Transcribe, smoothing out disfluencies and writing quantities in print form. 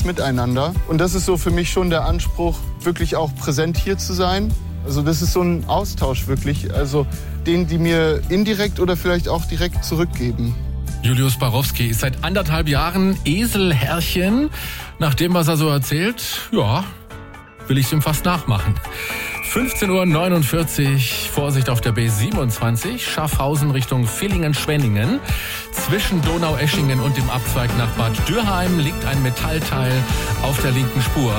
gutes Miteinander. Und das ist so für mich schon der Anspruch, wirklich auch präsent hier zu sein. Also das ist so ein Austausch wirklich. Also denen, die mir indirekt oder vielleicht auch direkt zurückgeben. Julius Barowski ist seit 1,5 Jahren Eselherrchen. Nach dem, was er so erzählt, ja, will ich es ihm fast nachmachen. 15:49 Uhr, Vorsicht auf der B27, Schaffhausen Richtung Villingen-Schwenningen. Zwischen Donaueschingen und dem Abzweig nach Bad Dürheim liegt ein Metallteil auf der linken Spur.